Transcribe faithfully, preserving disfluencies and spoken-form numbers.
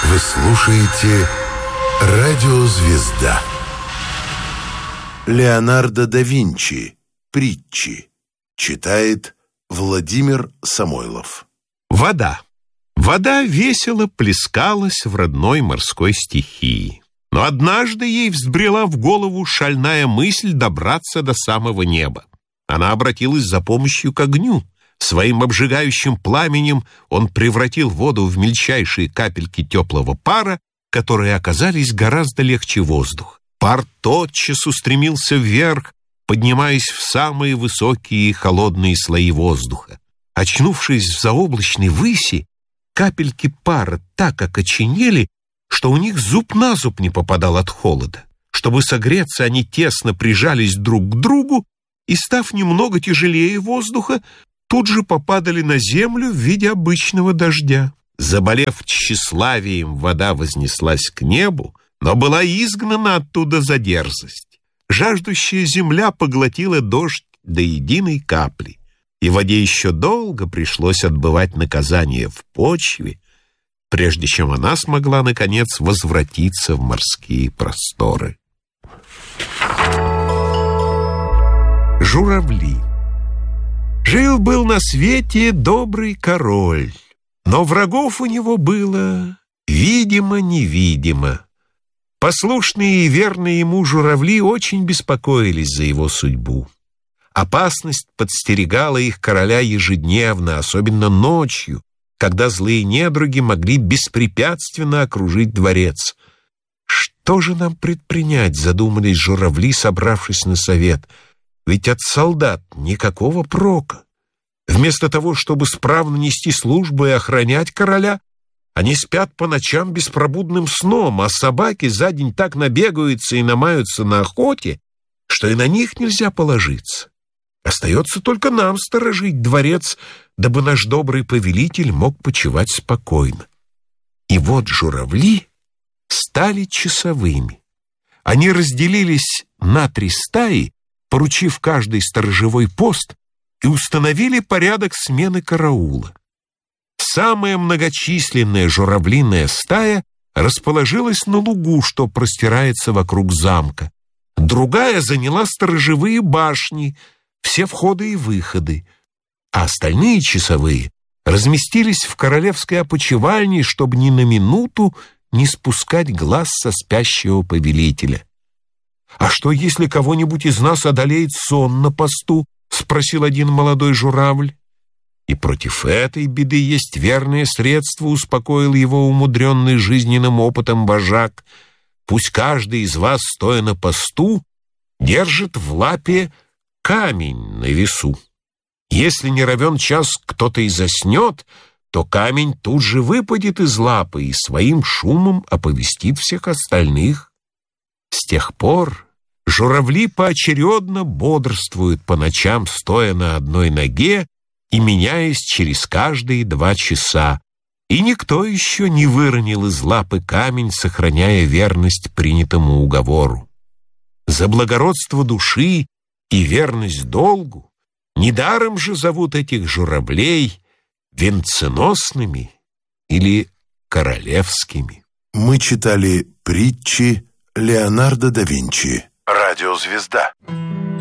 Вы слушаете «Радиозвезда». Леонардо да Винчи. Притчи. Читает Владимир Самойлов. Вода. Вода весело плескалась в родной морской стихии. Но однажды ей взбрела в голову шальная мысль добраться до самого неба. Она обратилась за помощью к огню. Своим обжигающим пламенем он превратил воду в мельчайшие капельки теплого пара, которые оказались гораздо легче воздуха. Пар тотчас устремился вверх, поднимаясь в самые высокие и холодные слои воздуха. Очнувшись в заоблачной выси, капельки пара так окоченели, что у них зуб на зуб не попадал от холода. Чтобы согреться, они тесно прижались друг к другу и, став немного тяжелее воздуха, тут же попадали на землю в виде обычного дождя. Заболев тщеславием, вода вознеслась к небу, но была изгнана оттуда за дерзость. Жаждущая земля поглотила дождь до единой капли, и воде еще долго пришлось отбывать наказание в почве, прежде чем она смогла, наконец, возвратиться в морские просторы. Журавли. Жил-был на свете добрый король, но врагов у него было видимо-невидимо. Послушные и верные ему журавли очень беспокоились за его судьбу. Опасность подстерегала их короля ежедневно, особенно ночью, когда злые недруги могли беспрепятственно окружить дворец. «Что же нам предпринять?» — задумались журавли, собравшись на совет. «Ведь от солдат никакого прока. Вместо того, чтобы справно нести службу и охранять короля, они спят по ночам беспробудным сном, а собаки за день так набегаются и намаются на охоте, что и на них нельзя положиться. Остается только нам сторожить дворец, дабы наш добрый повелитель мог почивать спокойно». И вот журавли стали часовыми. Они разделились на три стаи, поручив каждый сторожевой пост, и установили порядок смены караула. Самая многочисленная журавлиная стая расположилась на лугу, что простирается вокруг замка. Другая заняла сторожевые башни, все входы и выходы, а остальные часовые разместились в королевской опочивальне, чтобы ни на минуту не спускать глаз со спящего повелителя. «А что, если кого-нибудь из нас одолеет сон на посту?» — спросил один молодой журавль. «И против этой беды есть верное средство», — успокоил его умудренный жизненным опытом вожак. «Пусть каждый из вас, стоя на посту, держит в лапе камень на весу. Если не равен час кто-то и заснет, то камень тут же выпадет из лапы и своим шумом оповестит всех остальных». С тех пор журавли поочередно бодрствуют по ночам, стоя на одной ноге и меняясь через каждые два часа, и никто еще не выронил из лапы камень, сохраняя верность принятому уговору. За благородство души и верность долгу недаром же зовут этих журавлей венценосными или королевскими. Мы читали притчи Леонардо да Винчи. «Радиозвезда».